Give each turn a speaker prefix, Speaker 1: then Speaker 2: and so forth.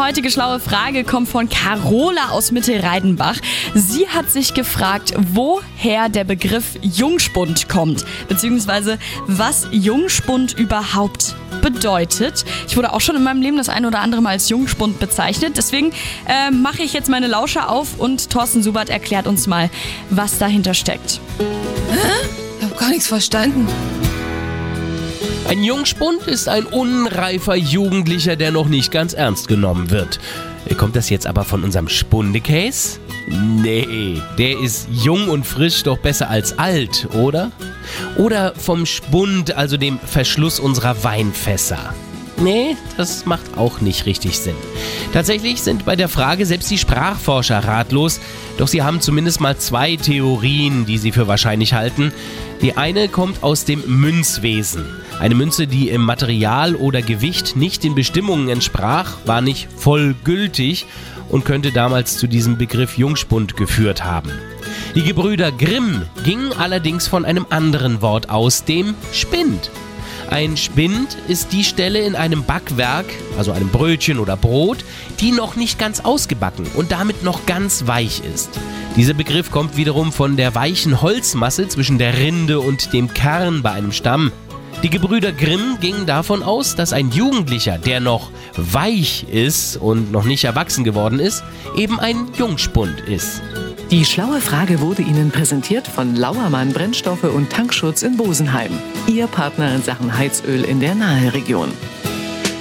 Speaker 1: heutige schlaue Frage kommt von Carola aus Mittelreidenbach. Sie hat sich gefragt, woher der Begriff Jungspund kommt, beziehungsweise was Jungspund überhaupt bedeutet. Ich wurde auch schon in meinem Leben das ein oder andere Mal als Jungspund bezeichnet. Deswegen mache ich jetzt meine Lauscher auf und Thorsten Subert erklärt uns mal, was dahinter steckt.
Speaker 2: Ich habe gar nichts verstanden.
Speaker 3: Ein Jungspund ist ein unreifer Jugendlicher, der noch nicht ganz ernst genommen wird. Kommt das jetzt aber von unserem Spunde-Case? Nee, der ist jung und frisch doch besser als alt, oder? Oder vom Spund, also dem Verschluss unserer Weinfässer? Nee, das macht auch nicht richtig Sinn. Tatsächlich sind bei der Frage selbst die Sprachforscher ratlos, doch sie haben zumindest mal 2 Theorien, die sie für wahrscheinlich halten. Die eine kommt aus dem Münzwesen. Eine Münze, die im Material oder Gewicht nicht den Bestimmungen entsprach, war nicht voll gültig und könnte damals zu diesem Begriff Jungspund geführt haben. Die Gebrüder Grimm gingen allerdings von einem anderen Wort aus, dem Spind. Ein Spind ist die Stelle in einem Backwerk, also einem Brötchen oder Brot, die noch nicht ganz ausgebacken und damit noch ganz weich ist. Dieser Begriff kommt wiederum von der weichen Holzmasse zwischen der Rinde und dem Kern bei einem Stamm. Die Gebrüder Grimm gingen davon aus, dass ein Jugendlicher, der noch weich ist und noch nicht erwachsen geworden ist, eben ein Jungspund ist.
Speaker 4: Die schlaue Frage wurde Ihnen präsentiert von Lauermann Brennstoffe und Tankschutz in Bosenheim. Ihr Partner in Sachen Heizöl in der Naheregion.